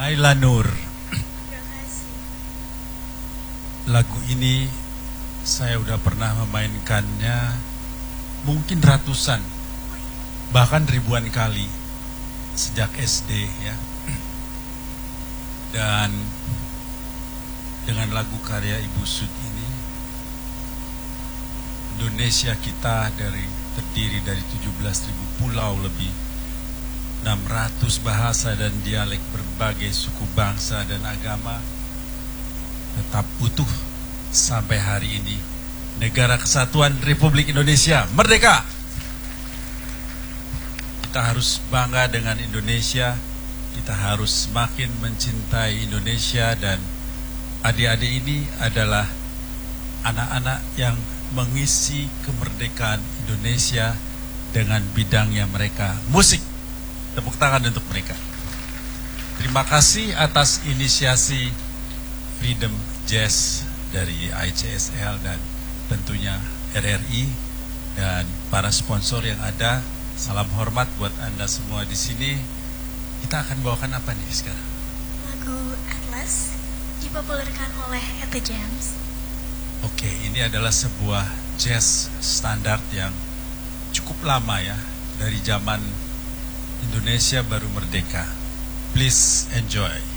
Ayla Nur. Terima kasih. Lagu ini saya udah pernah memainkannya mungkin ratusan, bahkan ribuan kali sejak SD ya. Dan dengan lagu karya Ibu Sud ini, Indonesia kita terdiri dari 17.000 pulau lebih, 600 bahasa dan dialek berbagai suku bangsa dan agama, tetap utuh sampai hari ini. Negara Kesatuan Republik Indonesia merdeka. Kita harus bangga dengan Indonesia. Kita harus semakin mencintai Indonesia, dan adik-adik ini adalah anak-anak yang mengisi kemerdekaan Indonesia dengan bidangnya mereka, musik. Tepuk tangan untuk mereka. Terima kasih atas inisiasi Freedom Jazz dari ICSL dan tentunya RRI dan para sponsor yang ada. Salam hormat buat Anda semua di sini. Kita akan bawakan apa nih sekarang? Lagu Atlas dipopulerkan oleh Etta James. Oke, ini adalah sebuah jazz standar yang cukup lama ya, dari zaman Indonesia baru merdeka. Please enjoy.